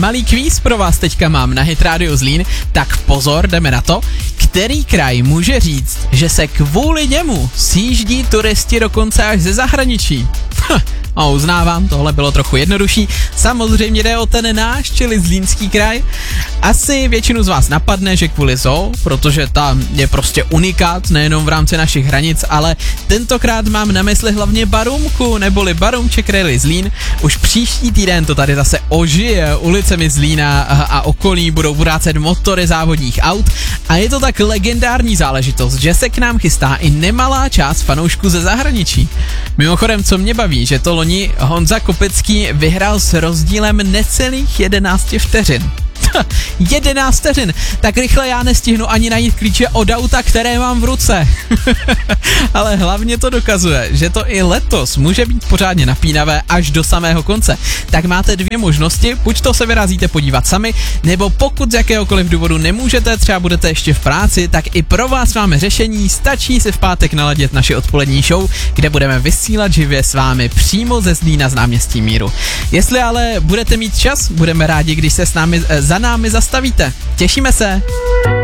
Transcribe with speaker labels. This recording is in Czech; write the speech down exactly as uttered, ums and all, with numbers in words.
Speaker 1: malý kvíz pro vás teďka mám na Hit Radio Zlín, tak pozor, jdeme na to. Který kraj může říct, že se kvůli němu sjíždí turisti dokonce až ze zahraničí? A uznávám, tohle bylo trochu jednodušší. Samozřejmě jde o ten náš, čili Zlínský kraj. Asi většinu z vás napadne, že kvůli zoo, protože tam je prostě unikát, nejenom v rámci našich hranic, ale tentokrát mám na mysli hlavně Barumku, neboli Barumček Rally Zlín. Už příští týden to tady zase ožije, ulicemi Zlína a okolí budou vrácet motory závodních aut a je to tak legendární záležitost, že se k nám chystá i nemalá část fanoušků ze zahraničí. Mimochodem, co mě baví, že to loni Honza Kopecký vyhrál s rozdílem necelých jedenáct vteřin. jedenáct vteřin, tak rychle já nestihnu ani najít klíče od auta, které mám v ruce. Ale hlavně to dokazuje, že to i letos může být pořádně napínavé až do samého konce. Tak máte dvě možnosti, buď to se vyrazíte podívat sami, nebo pokud z jakéhokoliv důvodu nemůžete, třeba budete ještě v práci, tak i pro vás máme řešení, stačí si v pátek naladit naši odpolední show, kde budeme vysílat živě s vámi přímo ze Zlína z náměstí Míru. Jestli ale budete mít čas, budeme rádi, když se s námi za námi zastavíte. Těšíme se!